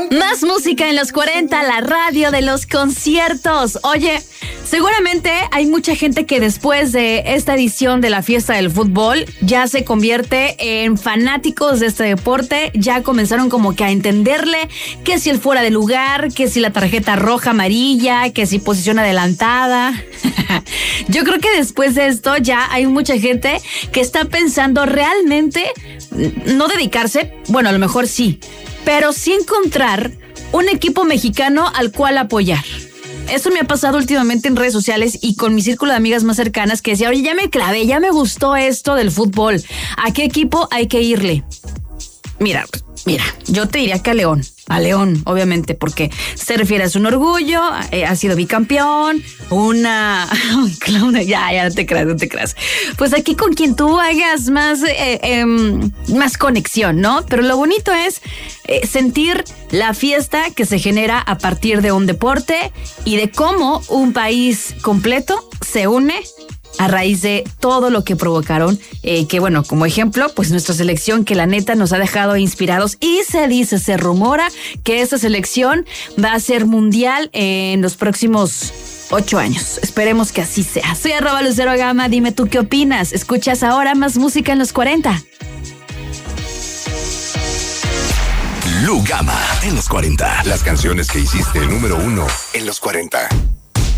Más música en los 40, la radio de los conciertos. Oye, seguramente hay mucha gente que después de esta edición de la fiesta del fútbol ya se convierte en fanáticos de este deporte. Ya comenzaron como que a entenderle que si el fuera de lugar, que si la tarjeta roja, amarilla, que si posición adelantada. Yo creo que después de esto ya hay mucha gente que está pensando realmente no dedicarse, bueno, a lo mejor sí, pero sí encontrar un equipo mexicano al cual apoyar. Eso me ha pasado últimamente en redes sociales y con mi círculo de amigas más cercanas que decía, oye, ya me clavé, ya me gustó esto del fútbol. ¿A qué equipo hay que irle? Mira, yo te diría que a León, obviamente, porque se refiere a su orgullo, ha sido bicampeón, ya, no te creas. Pues aquí con quien tú hagas más conexión, ¿no? Pero lo bonito es sentir la fiesta que se genera a partir de un deporte y de cómo un país completo se une a raíz de todo lo que provocaron, que bueno, como ejemplo, pues nuestra selección que la neta nos ha dejado inspirados y se rumora que esta selección va a ser mundial en los próximos 8 años. Esperemos que así sea. Soy @LuceroGama, dime tú qué opinas. Escuchas ahora más música en los 40. Lu Gama en los 40. Las canciones que hiciste número 1 en los 40.